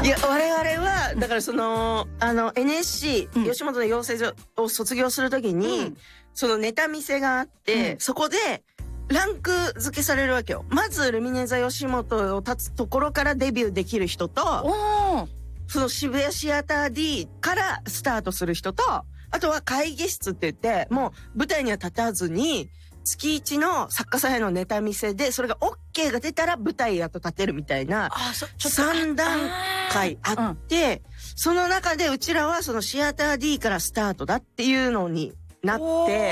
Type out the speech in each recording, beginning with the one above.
いや我々はだからそのNSC、吉本の養成所を卒業するときに、そのネタ見せがあって、そこでランク付けされるわけよ。まずルミネ座吉本を立つところからデビューできる人と、その渋谷シアター D からスタートする人と、あとは会議室って言ってもう舞台には立たずに月1の作家さんへのネタ見せで、それが OK が出たら舞台やと立てるみたいな3段階あって、その中でうちらはそのシアター D からスタートだっていうのになって、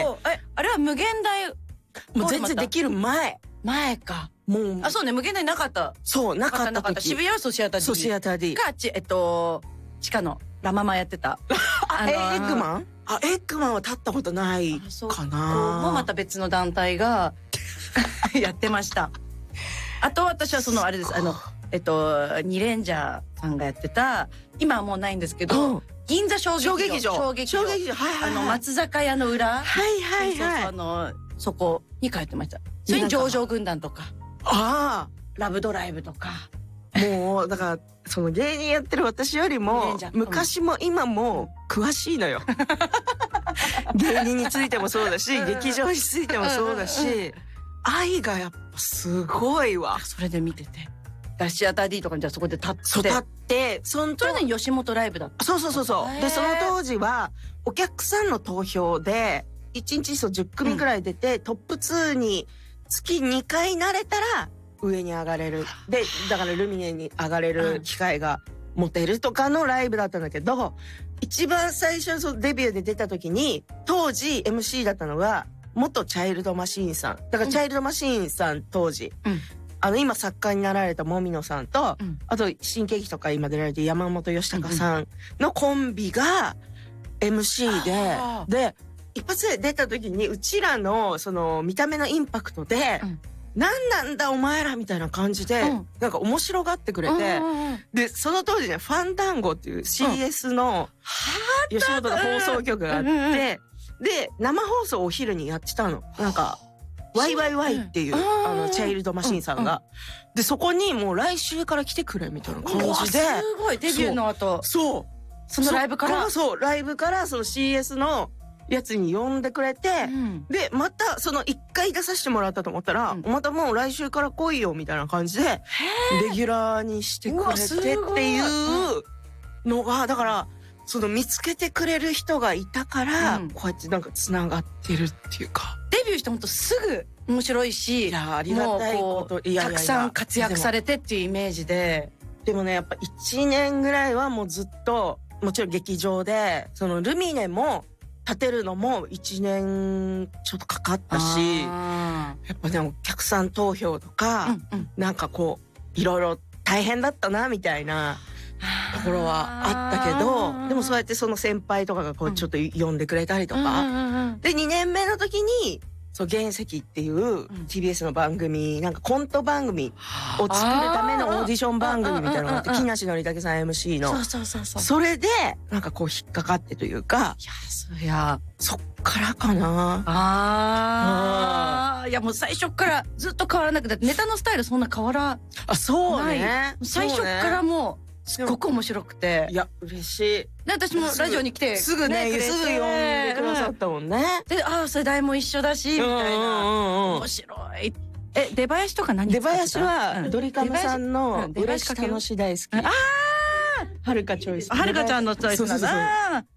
あれは無限大もう全然できる前か。 もうそうね、無限大なかった。 そうなかった時、 渋谷はソシアタ D、 ソシアタ D か地下のラママやってたエッグマン？エッグマンは立ったことないかな。 もうまた別の団体がやってました。あと私はそのあれです、二レンジャーさんがやってた、今はもうないんですけど、銀座小劇場、松坂屋の裏、そこに通ってました。それに上場軍団とか、ラブドライブとか。 もうだからその芸人やってる私よりも昔も今も詳しいのよ。芸人についてもそうだし、劇場についてもそうだし、愛がやっぱすごいわ。 それで見てて、ラッシュアター D とかにじゃあそこで立って、 それで吉本ライブだった。 そうでその当時はお客さんの投票で1日10組くらい出て、トップ2に月2回なれたら上に上がれる。でだからルミネに上がれる機会が持てるとかのライブだったんだけど、一番最初そのデビューで出た時に当時 MC だったのが元チャイルドマシーンさんだから、チャイルドマシーンさん当時、今作家になられたもみのさんと、あと新喜劇とか今出られて山本義隆さんのコンビが MC で一発で出た時にうちらのその見た目のインパクトで、なんなんだお前らみたいな感じで、なんか面白がってくれて、でその当時ねファンダンゴっていう CS の吉本の放送局があって、で生放送をお昼にやってたの。なんかYYY っていうチャイルドマシーンさんが、でそこにもう来週から来てくれみたいな感じで、 すごいデビューの後、そのライブからライブからその CS のやつに呼んでくれて、でまたその1回出させてもらったと思ったら、またもう来週から来いよみたいな感じでレギュラーにしてくれてっていうのが、だからその見つけてくれる人がいたから、こうやってなんかつながってるっていうか。 デビューしてほんとすぐ面白いし、 ありがたいこと、 たくさん活躍されてっていうイメージで。 でもねやっぱ1年ぐらいはもうずっともちろん劇場で、そのルミネも立てるのも1年ちょっとかかったし、やっぱねお客さん投票とか、なんかこういろいろ大変だったなみたいなところはあったけど、でもそうやってその先輩とかがこうちょっと呼んでくれたりとか、で2年目の時にそう原石っていう TBS の番組、なんかコント番組を作るためのオーディション番組みたいなのがあって、木梨憲武さん MC の、それでなんかこう引っかかってというか、そっからかな。 いやもう最初からずっと変わらなくて、ネタのスタイルそんな変わらない。 そうね、 最初からもうすっごく面白くて、 いや嬉しい。 で私もラジオに来てすぐねすぐ呼んでくださったもんね。 で世代も一緒だしみたいな、面白い。出囃子とか何使ってた？ 出囃子はドリカムさんの「嬉し楽し大好き」。はるかチョイス。 はるかちゃんのチョイスだな。